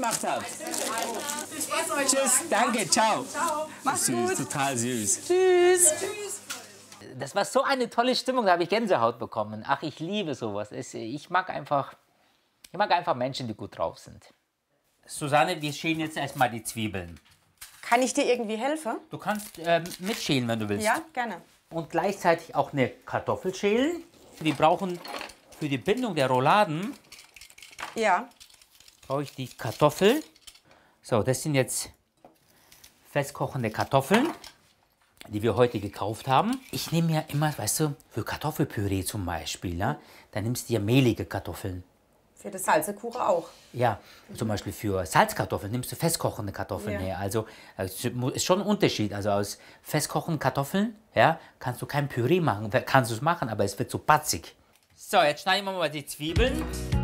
gemacht habt. Tschüss, danke, ciao. Mach's Süß, gut. total süß. Tschüss. Das war so eine tolle Stimmung, da habe ich Gänsehaut bekommen. Ach, ich liebe sowas. Ich mag einfach Menschen, die gut drauf sind. Susanne, wir schälen jetzt erstmal die Zwiebeln. Kann ich dir irgendwie helfen? Du kannst mitschälen, wenn du willst. Ja, gerne. Und gleichzeitig auch eine Kartoffel schälen. Wir brauchen für die Bindung der Rouladen, Ja. brauche ich die Kartoffel. So, das sind jetzt festkochende Kartoffeln, die wir heute gekauft haben. Ich nehme ja immer, weißt du, für Kartoffelpüree zum Beispiel, ja, da nimmst du ja mehlige Kartoffeln. Für das Salzekuchen auch. Ja, zum Beispiel für Salzkartoffeln nimmst du festkochende Kartoffeln Ja. her. Also es ist schon ein Unterschied. Also aus festkochenden Kartoffeln, ja, kannst du kein Püree machen. Kannst du es machen, aber es wird so patzig. So, jetzt schneiden wir mal die Zwiebeln.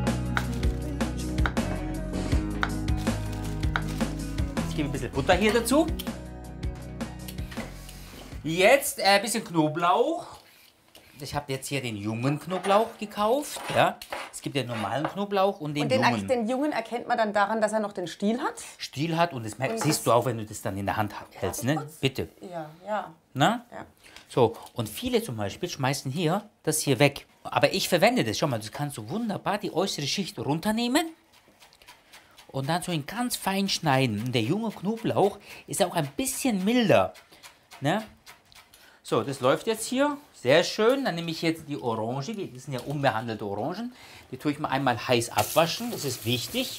Ich gebe ein bisschen Butter hier dazu. Jetzt ein bisschen Knoblauch. Ich habe jetzt hier den jungen Knoblauch gekauft. Ja. Es gibt den normalen Knoblauch und den Und jungen. den Jungen erkennt man dann daran, dass er noch den Stiel hat? Stiel hat und das siehst du auch, wenn du das dann in der Hand hältst, ne? Bitte. Ja, ja. Na? Ja. So, und viele zum Beispiel schmeißen hier das hier weg. Aber ich verwende das, schau mal, das kannst du wunderbar die äußere Schicht runternehmen und dann so in ganz fein schneiden. Und der junge Knoblauch ist auch ein bisschen milder. Ne? So, das läuft jetzt hier. Sehr schön. Dann nehme ich jetzt die Orange, das sind ja unbehandelte Orangen. Die tue ich mal einmal heiß abwaschen, das ist wichtig.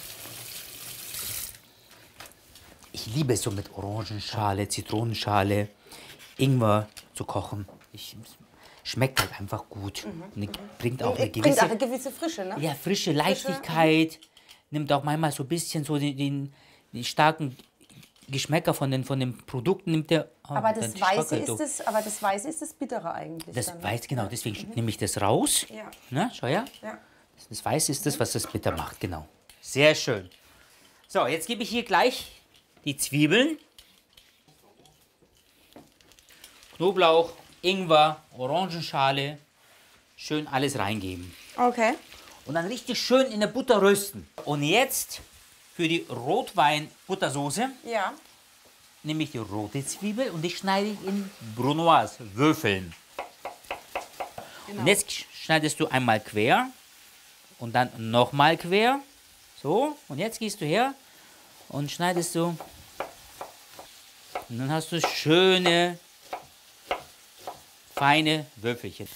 Ich liebe es so mit Orangenschale, Zitronenschale, Ingwer zu kochen. Schmeckt halt einfach gut. Und bringt auch eine Bringt auch gewisse, eine gewisse Frische, ne? ja, frische Leichtigkeit. Nimmt auch manchmal so ein bisschen so den starken Geschmäcker von den Produkten. Nimmt der, Aber dann das Weiße schwackelt ist das Bittere eigentlich. das dann, ne? Weiß, genau, deswegen nehme ich das raus. Ja. Na, schau her. Ja. Das Weiße ist das, was das bitter macht, genau. Sehr schön. So, jetzt gebe ich hier gleich die Zwiebeln, Knoblauch, Ingwer, Orangenschale, schön alles reingeben. Okay. Und dann richtig schön in der Butter rösten. Und jetzt für die Rotwein-Buttersoße Ja. nehme ich die rote Zwiebel und die schneide ich in Brunoise, Würfeln. Und jetzt schneidest du einmal quer und dann nochmal quer. So, und jetzt gehst du her und schneidest du. Und dann hast du schöne, feine Würfelchen.